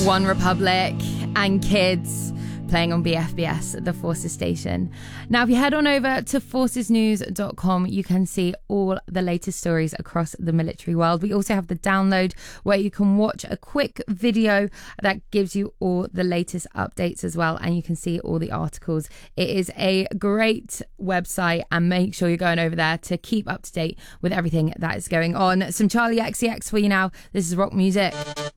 One Republic and Kids playing on BFBS, the Forces station. Now, if you head on over to forcesnews.com, you can see all the latest stories across the military world. We also have the download where you can watch a quick video that gives you all the latest updates as well, and you can see all the articles. It is a great website, and make sure you're going over there to keep up to date with everything that is going on. Some Charlie XCX for you now. This is rock music.